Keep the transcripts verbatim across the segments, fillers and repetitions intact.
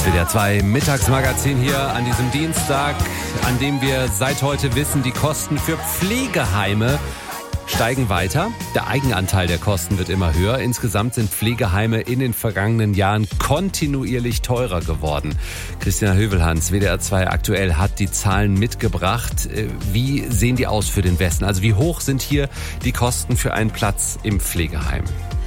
W D R zwei Mittagsmagazin hier an diesem Dienstag, an dem wir seit heute wissen, die Kosten für Pflegeheime steigen weiter. Der Eigenanteil der Kosten wird immer höher. Insgesamt sind Pflegeheime in den vergangenen Jahren kontinuierlich teurer geworden. Christina Hövelhans, W D R zwei aktuell, hat die Zahlen mitgebracht. Wie sehen die aus für den Westen? Also wie hoch sind hier die Kosten für einen Platz im Pflegeheim?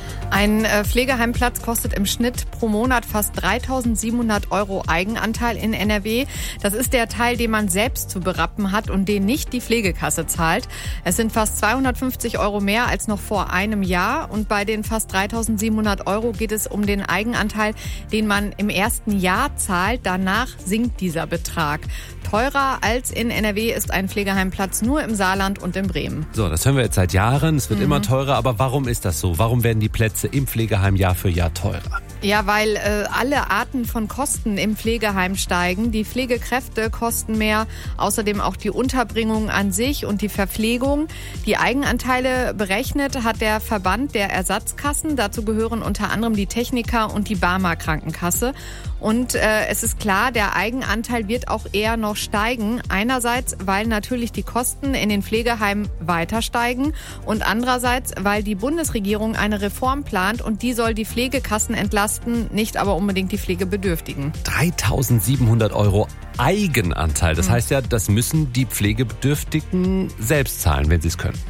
Ein Pflegeheimplatz kostet im Schnitt pro Monat fast dreitausendsiebenhundert Euro Eigenanteil in N R W. Das ist der Teil, den man selbst zu berappen hat und den nicht die Pflegekasse zahlt. Es sind fast zweihundertfünfzig Euro mehr als noch vor einem Jahr. Und bei den fast dreitausendsiebenhundert Euro geht es um den Eigenanteil, den man im ersten Jahr zahlt. Danach sinkt dieser Betrag. Teurer als in N R W ist ein Pflegeheimplatz nur im Saarland und in Bremen. So, das hören wir jetzt seit Jahren. Es wird mhm. immer teurer. Aber warum ist das so? Warum werden die Plätze im Pflegeheim Jahr für Jahr teurer? Ja, weil äh, alle Arten von Kosten im Pflegeheim steigen. Die Pflegekräfte kosten mehr, außerdem auch die Unterbringung an sich und die Verpflegung. Die Eigenanteile berechnet hat der Verband der Ersatzkassen. Dazu gehören unter anderem die Techniker und die Barmer Krankenkasse. Und äh, es ist klar, der Eigenanteil wird auch eher noch steigen. Einerseits, weil natürlich die Kosten in den Pflegeheimen weiter steigen und andererseits, weil die Bundesregierung eine Reform plant und die soll die Pflegekassen entlasten, nicht aber unbedingt die Pflegebedürftigen. dreitausendsiebenhundert Euro Eigenanteil. Das mhm. heißt ja, das müssen die Pflegebedürftigen selbst zahlen, wenn sie es können.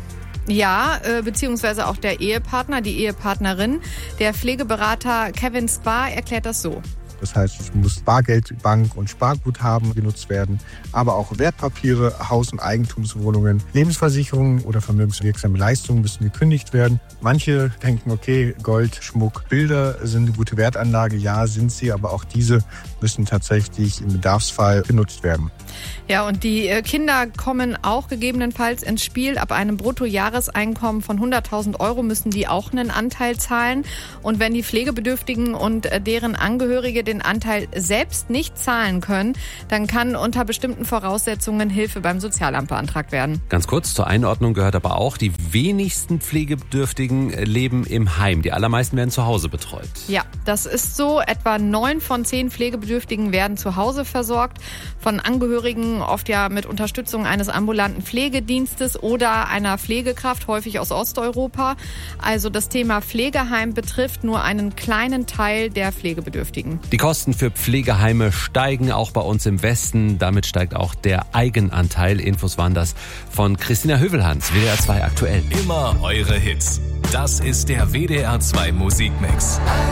Ja, äh, beziehungsweise auch der Ehepartner, die Ehepartnerin. Der Pflegeberater Kevin Spar erklärt das so. Das heißt, es muss Bargeld, Bank- und Sparguthaben genutzt werden, aber auch Wertpapiere, Haus- und Eigentumswohnungen, Lebensversicherungen oder vermögenswirksame Leistungen müssen gekündigt werden. Manche denken, okay, Gold, Schmuck, Bilder sind eine gute Wertanlage. Ja, sind sie, aber auch diese müssen tatsächlich im Bedarfsfall genutzt werden. Ja, und die Kinder kommen auch gegebenenfalls ins Spiel. Ab einem Bruttojahreseinkommen von hunderttausend Euro müssen die auch einen Anteil zahlen. Und wenn die Pflegebedürftigen und deren Angehörige den Anteil selbst nicht zahlen können, dann kann unter bestimmten Voraussetzungen Hilfe beim Sozialamt beantragt werden. Ganz kurz zur Einordnung gehört aber auch, die wenigsten Pflegebedürftigen leben im Heim. Die allermeisten werden zu Hause betreut. Ja, das ist so. Etwa neun von zehn Pflegebedürftigen werden zu Hause versorgt. Von Angehörigen, oft ja mit Unterstützung eines ambulanten Pflegedienstes oder einer Pflegekraft, häufig aus Osteuropa. Also das Thema Pflegeheim betrifft nur einen kleinen Teil der Pflegebedürftigen. Die Kosten für Pflegeheime steigen auch bei uns im Westen. Damit steigt auch der Eigenanteil. Infos waren das von Christina Hövelhans, W D R zwei aktuell. Immer eure Hits. Das ist der W D R zwei Musikmix.